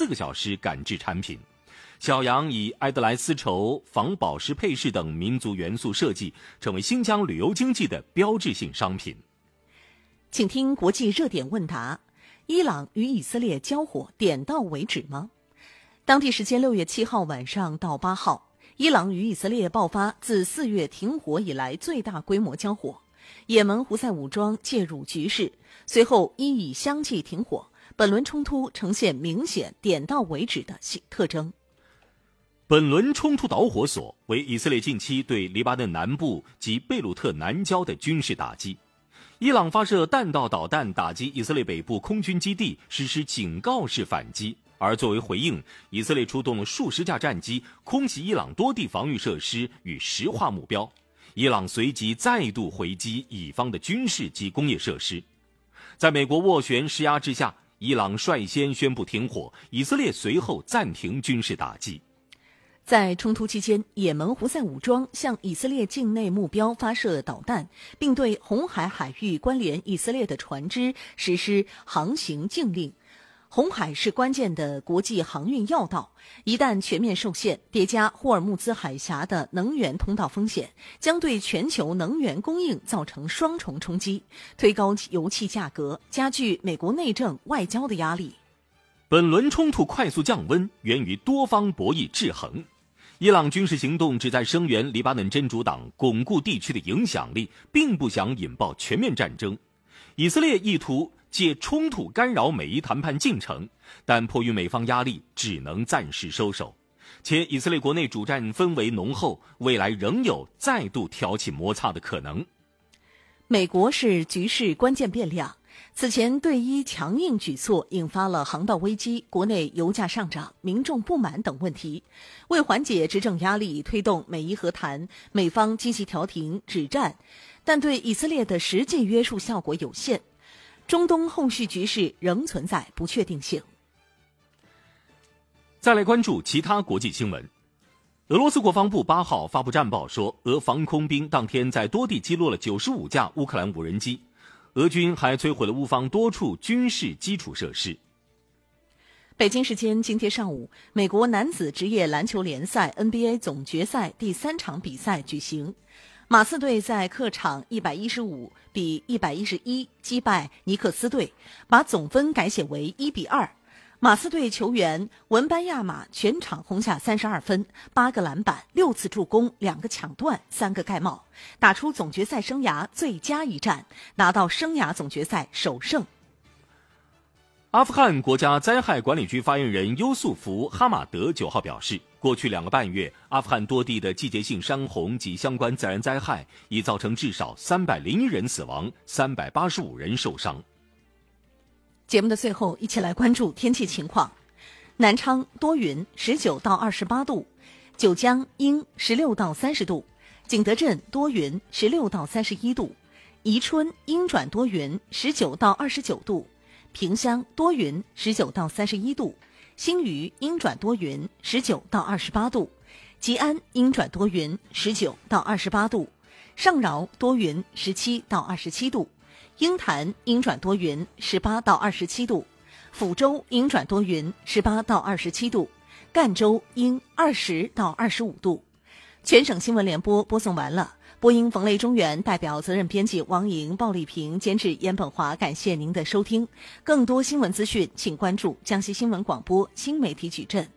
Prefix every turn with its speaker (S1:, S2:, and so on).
S1: 4个小时赶制产品。小羊以埃德莱丝绸、仿宝石配饰等民族元素设计，成为新疆旅游经济的标志性商品。
S2: 请听国际热点问答：伊朗与以色列交火点到为止吗？当地时间6月7号晚上到8号，伊朗与以色列爆发自4月停火以来最大规模交火，也门胡塞武装介入局势，随后伊以相继停火。本轮冲突呈现明显点到为止的特征。
S1: 本轮冲突导火索为以色列近期对黎巴嫩南部及贝鲁特南郊的军事打击。伊朗发射弹道导弹打击以色列北部空军基地，实施警告式反击，而作为回应，以色列出动了数十架战机空袭伊朗多地防御设施与石化目标。伊朗随即再度回击以方的军事及工业设施。在美国斡旋施压之下，伊朗率先宣布停火，以色列随后暂停军事打击。
S2: 在冲突期间，也门胡塞武装向以色列境内目标发射导弹，并对红海海域关联以色列的船只实施航行禁令。红海是关键的国际航运要道，一旦全面受限，叠加霍尔木兹海峡的能源通道风险，将对全球能源供应造成双重冲击，推高油气价格，加剧美国内政外交的压力。
S1: 本轮冲突快速降温，源于多方博弈制衡。伊朗军事行动旨在声援黎巴嫩真主党，巩固地区的影响力，并不想引爆全面战争。以色列意图借冲突干扰美伊谈判进程，但迫于美方压力，只能暂时收手。且以色列国内主战氛围浓厚，未来仍有再度挑起摩擦的可能。
S2: 美国是局势关键变量。此前对伊强硬举措引发了航道危机、国内油价上涨、民众不满等问题。为缓解执政压力，推动美伊和谈，美方积极调停止战，但对以色列的实际约束效果有限。中东后续局势仍存在不确定性。
S1: 再来关注其他国际新闻。俄罗斯国防部8号发布战报说，俄防空兵当天在多地击落了95架乌克兰无人机。俄军还摧毁了乌方多处军事基础设施。
S2: 北京时间今天上午，美国男子职业篮球联赛 NBA 总决赛第3场比赛举行，马刺队在客场115比111击败尼克斯队，把总分改写为1比2。马刺队球员文班亚马全场轰下32分，8个篮板，6次助攻，2个抢断，3个盖帽，打出总决赛生涯最佳一战，拿到生涯总决赛首胜。
S1: 阿富汗国家灾害管理局发言人优素福·哈马德9号表示，过去2个半月，阿富汗多地的季节性山洪及相关自然灾害已造成至少301人死亡，385人受伤。
S2: 节目的最后，一起来关注天气情况。南昌多云，19到28度；九江阴，16到30度；景德镇多云，16到31度；宜春阴转多云，19到29度；萍乡多云，19到31度；新余阴转多云，19到28度；吉安阴转多云，19到28度；上饶多云，17到27度；鹰潭阴转多云，18到27度；抚州阴转多云，18到27度；赣州阴20到25度。全省新闻联播播送完了，播音冯雷、中原，代表责任编辑王莹、鲍丽萍，监制严本华，感谢您的收听。更多新闻资讯，请关注江西新闻广播新媒体矩阵。